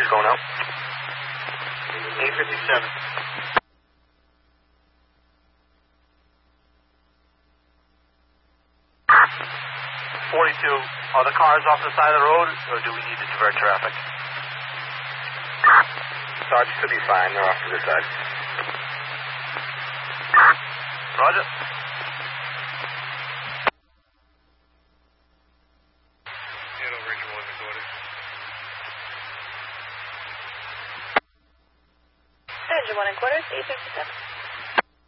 Who's going out? 857. 42. Are the cars off the side of the road, or do we need to divert traffic? Sarge, should be fine. They're off to the side. Roger. Region 1 recorded. Region 1 and quarters, 857.